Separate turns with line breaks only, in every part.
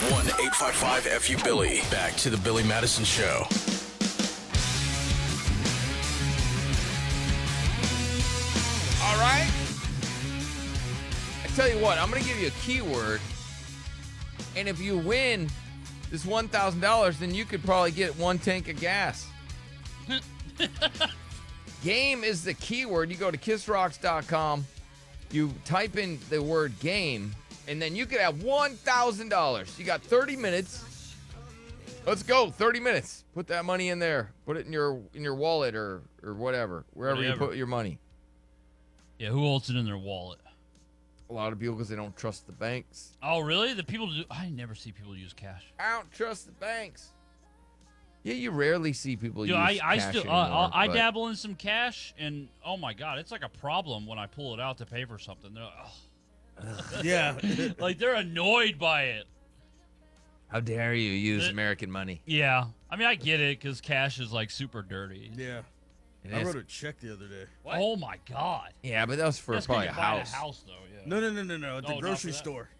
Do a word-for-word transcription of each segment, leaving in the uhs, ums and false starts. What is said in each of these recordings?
one eight five five F U Billy. Back to the Billy Madison Show.
All right. I tell you what, I'm going to give you a keyword. And if you win this one thousand dollars, then you could probably get one tank of gas. Game is the keyword. You go to kiss rocks dot com. You type in the word game, and then you could have one thousand dollars. You got thirty minutes. Let's go. thirty minutes. Put that money in there. Put it in your in your wallet or, or whatever, wherever
Whatever.
you put your money.
Yeah, who holds it in their wallet?
A lot of people because they don't trust the banks.
Oh, really? The people do. I never see people use cash.
I don't trust the banks. Yeah, you rarely see people
Dude,
use
I, I
cash
still
anymore,
uh, I
but-
dabble in some cash, and oh my god, it's like a problem when I pull it out to pay for something. They're like, "Ugh."
Yeah.
like they're annoyed by it.
How dare you use
The-
American money?
Yeah, I mean I get it because cash is like super dirty.
Yeah.
It
I
is-
wrote a check the other day.
What? Oh my god.
Yeah, but that was for
That's
probably a
gonna buy
house.
a house though. Yeah.
No, no, no, no, no. At
Oh,
the
not
grocery
for that.
store.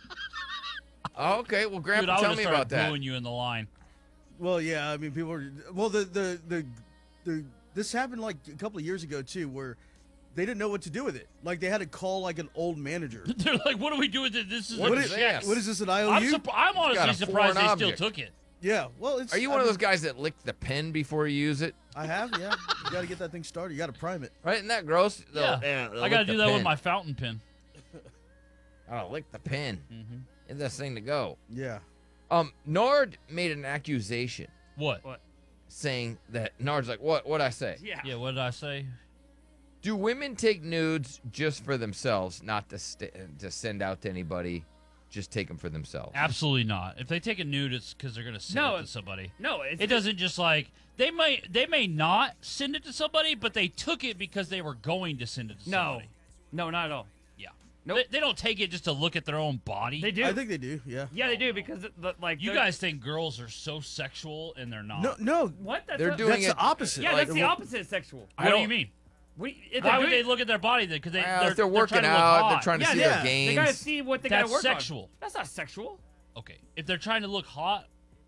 Oh, okay, well,
Dude,
Grandpa,
I
tell
would
me
have
about
started
that.
booing you in the line.
Well, yeah. I mean, people were. Well, the the the the this happened like a couple of years ago too, where they didn't know what to do with it. Like they had to call like an old manager.
They're like, "What do we do with it? This is
What
a
is
check."
this?
What is this, an I O U?
I'm, surp- I'm
got
honestly
a
surprised they
foreign
still
object.
took it.
Yeah. Well, it's.
Are you
I
one of
mean,
those guys that lick the pen before you use it?
I have. Yeah. You got to get that thing started. You got to prime it.
Right? Isn't that gross? They'll-
Yeah,
eh, they'll
I got to
lick the
do that with
pen.
my fountain pen.
Oh, lick the pen.
Mm-hmm.
Get this thing to go.
Yeah.
Um, Nard made an accusation
What?
saying that Nard's like, what? What'd I say?
Yeah.
Yeah, what did I say?
Do women take nudes just for themselves, not to st- to send out to anybody? Just take them for themselves.
Absolutely not. If they take a nude, it's because they're gonna send
No,
it to somebody.
No, it's
It doesn't just like they may they may not send it to somebody, but they took it because they were going to send it to
No,
somebody.
no, not at all.
Yeah.
Nope.
They, they don't take it just to look at their own body.
They do.
I think they do. Yeah.
yeah, they do because the, like
You
they're-
guys think girls are so sexual and they're not.
No. No.
What? That's
They're
a-
doing
That's
it-
the opposite.
Yeah,
Like,
that's the
well,
opposite of sexual.
What do you mean?
We, if
Why
they're
would they
doing-
look at their body then? Because they,
Well,
they're,
if they're
they're
working
trying to look
out,
hot.
they're trying to
Yeah,
see
yeah.
their gains.
They gotta see what they
That's
gotta work
sexual.
on. That's not sexual.
Okay, if they're trying to look hot,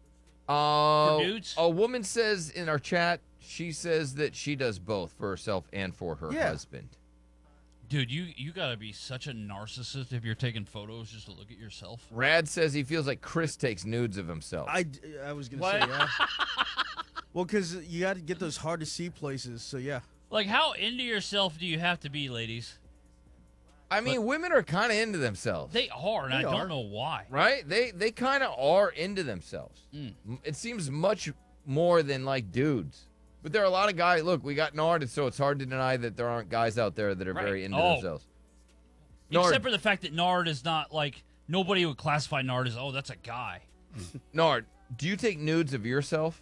Uh,
For nudes?
A woman says in our chat, she says that she does both for herself and for her
Yeah.
husband.
dude, you you gotta be such a narcissist if you're taking photos just to look at yourself.
Rad says he feels like Chris takes nudes of himself.
I, d- I was gonna
What?
say yeah. Well, because you got to get those hard to see places. So yeah.
Like, how into yourself do you have to be, ladies?
I mean, women are kind of into themselves,
They are, and
They
I
are.
don't know why.
right? They they kind of are into themselves.
Mm.
M- It seems much more than like dudes. But there are a lot of guys. Look, we got Nard, and so it's hard to deny that there aren't guys out there that are
Right.
very into
Oh.
themselves. Nard,
Except for the fact that Nard is not like nobody would classify Nard as oh that's a guy.
Nard, do you take nudes of yourself?